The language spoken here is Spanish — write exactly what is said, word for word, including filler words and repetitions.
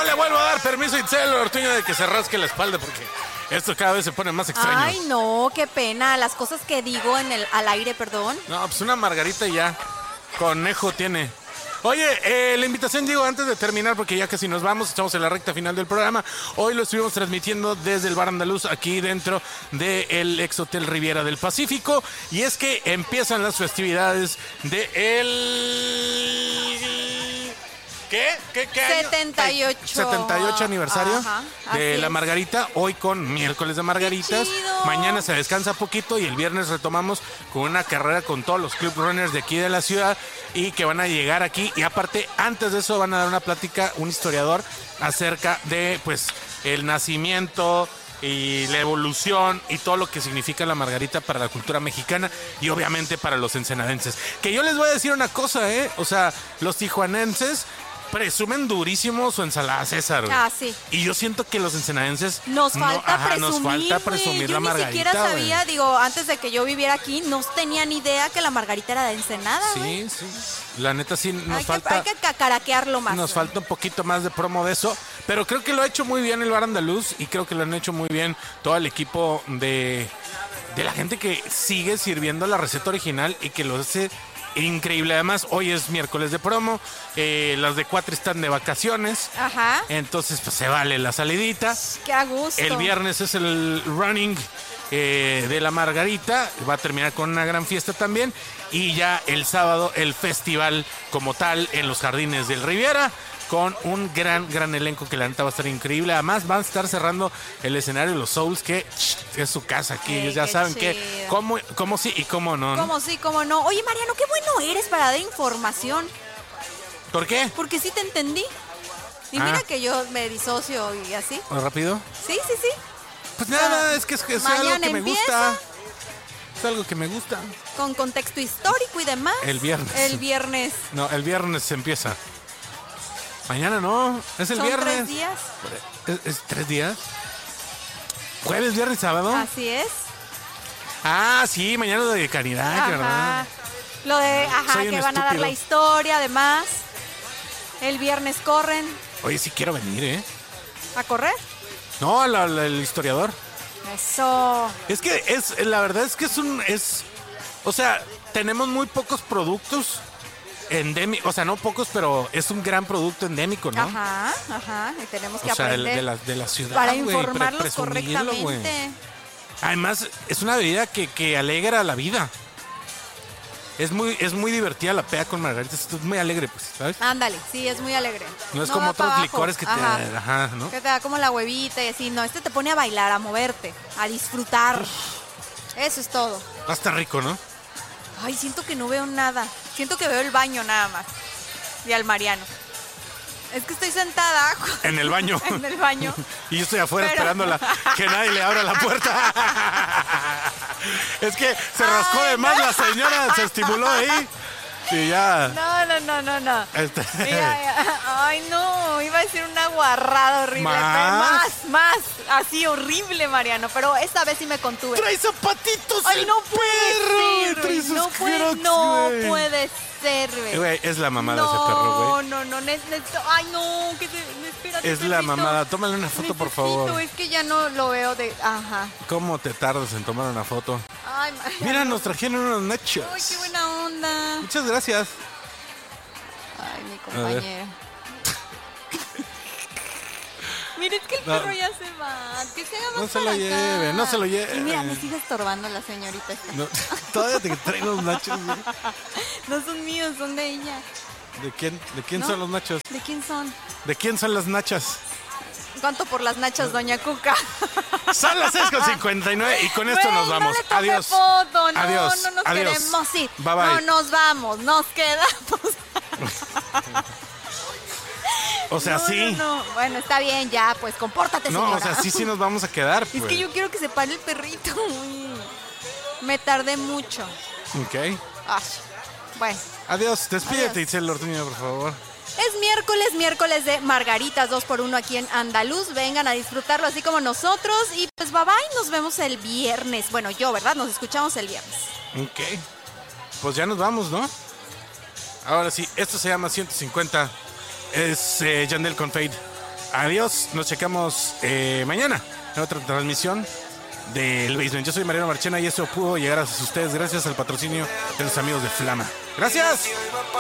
le vuelvo a dar permiso a Itzel Ortuño de que se rasque la espalda porque esto cada vez se pone más extraño. Ay, no, qué pena. Las cosas que digo en el, al aire, perdón. No, pues una margarita y ya. Conejo tiene. Oye, eh, la invitación, digo, antes de terminar, porque ya casi nos vamos, estamos en la recta final del programa. Hoy lo estuvimos transmitiendo desde el Bar Andaluz, aquí dentro del ex Hotel Riviera del Pacífico. Y es que empiezan las festividades de el... ¿Qué? ¿Qué, qué año? setenta y ocho. setenta y ocho aniversario. Ajá, de así la es. Margarita, hoy con miércoles de margaritas. ¡Qué chido! Mañana se descansa poquito y el viernes retomamos con una carrera con todos los club runners de aquí de la ciudad y que van a llegar aquí. Y aparte, antes de eso van a dar una plática, un historiador, acerca de pues el nacimiento y la evolución y todo lo que significa la margarita para la cultura mexicana y obviamente para los ensenadenses. Que yo les voy a decir una cosa, ¿eh? O sea, los tijuanenses presumen durísimo su ensalada César, güey. Ah, sí. Y yo siento que los ensenadenses Nos no, falta ajá, presumir, nos falta güey. presumir Yo la ni margarita, siquiera sabía, güey. digo, antes de que yo viviera aquí, no tenía ni idea que la margarita era de Ensenada, güey. Sí, sí. La neta sí nos hay, falta. que, hay que cacaraquearlo más. Nos güey. falta un poquito más de promo de eso, pero creo que lo ha hecho muy bien el Bar Andaluz y creo que lo han hecho muy bien todo el equipo de, de la gente que sigue sirviendo la receta original y que lo hace increíble. Además, hoy es miércoles de promo, eh, las de Cuatro están de vacaciones, Ajá. entonces pues se vale la salidita. Qué a gusto. El viernes es el running eh, de la Margarita, va a terminar con una gran fiesta también. Y ya el sábado el festival como tal en los Jardines del Riviera, con un gran, gran elenco que la neta va a estar increíble. Además van a estar cerrando el escenario de los Souls, que es su casa aquí. Ey, Ellos ya qué saben chido. que cómo, cómo sí y cómo no, ¿no? Cómo sí, cómo no. Oye, Mariano, qué bueno eres para dar información. ¿Por qué? Porque sí te entendí. Y Ah. mira que yo me disocio y así. ¿Rápido? Sí, sí, sí. Pues nada, es que es, es algo mañana que me empieza. gusta. Es algo que me gusta. Con contexto histórico y demás. El viernes. El viernes. No, el viernes se empieza. Mañana no, es el Son viernes. tres días. ¿Es, es tres días? ¿Jueves, viernes, sábado? Así es. Ah, sí, mañana lo de caridad, Ajá. ¿verdad? Lo de, ajá, Soy un que van a dar estúpido. la historia, además. El viernes corren. Oye, sí quiero venir, ¿eh? ¿A correr? No, la- la- el historiador. Eso. Es que es, la verdad es que es un, es, o sea, tenemos muy pocos productos endémicos, o sea, no pocos, pero es un gran producto endémico, ¿no? Ajá, ajá. Y tenemos que O sea, de, aprender de la, de la ciudad, para güey, pre- informarlos presumirlo, güey. correctamente. Además, es una bebida que, que alegra la vida. Es muy, es muy divertida la peda con margaritas. Es muy alegre, pues, ¿sabes? Ándale, sí, es muy alegre. No es va como pa' otros abajo. licores que te... Ajá. Ajá, ¿no? Que te da como la huevita y así. No, este te pone a bailar, a moverte, a disfrutar. Eso es todo. Va a estar rico, ¿no? Ay, siento que no veo nada. Siento que veo el baño nada más. Y al Mariano. Es que estoy sentada En el baño. en el baño. Y yo estoy afuera Pero- esperándola. Que nadie le abra la puerta. Es que se rascó Ay, de más no. la señora, se estimuló ahí. Y ya. No, no, no, no, no. Este, Mira, ay, no, iba a decir una guarrada horrible. ¿Más? pero Más, más. Así horrible, Mariano. Pero esta vez sí me contuve. ¡Trae zapatitos! Ay, el no puede perro! ser, Trae güey. sus No puede, Crocs, no güey. puede ser, güey. Güey, es la mamada no, ese perro, güey. No, no, no, necesito. Ay, no, que se, espérate, Es la perrito. mamada. Tómale una foto, por Necesito, favor. Es que ya no lo veo de. Ajá. ¿Cómo te tardas en tomar una foto? Ay, Mariano. Mira, nos trajeron unos nachos. Ay, qué buena onda. Muchas gracias. Ay, mi ver. compañera. Mira, es que el No. perro ya se va. Que se haga más No se lo para acá. lleve, no se lo lleve. Y mira, me sigue estorbando la señorita esta. No, todavía te traigo los nachos, güey. No son míos, son de ella. ¿De quién, de quién ¿No? son los nachos? ¿De quién son? ¿De quién son las nachas? ¿Cuánto por las nachas, doña Cuca? Son las seis con cincuenta y nueve y con esto Güey, nos vamos. No le tomé Adiós. foto, no, Adiós. no nos Adiós. queremos, sí. Bye, bye. No nos vamos, nos quedamos. O sea, No, sí. No, no. Bueno, está bien, ya, pues compórtate, No, señora. o sea, sí, sí nos vamos a quedar, pues. Es que yo quiero que se pare el perrito. Uy. Me tardé mucho. Ok. Ay, bueno. Adiós. Despídete, Adiós. Itzel Ortuño, por favor. Es miércoles, miércoles de Margaritas dos por uno aquí en Andaluz. Vengan a disfrutarlo así como nosotros. Y pues bye bye, nos vemos el viernes. Bueno, yo, ¿verdad? Nos escuchamos el viernes. Ok. Pues ya nos vamos, ¿no? Ahora sí, esto se llama ciento cincuenta. Es eh, Yandel con Fade. Adiós, nos checamos eh, mañana en otra transmisión del Basement. Yo soy Mariano Marchena y eso pudo llegar a ustedes gracias al patrocinio de los amigos de Flama. Gracias.